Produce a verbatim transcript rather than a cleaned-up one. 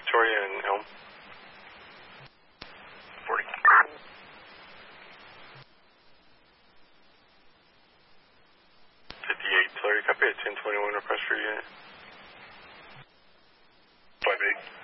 Victoria and Elm. forty. fifty-eight, Larry, copy at ten twenty-one, request for unit. five eight.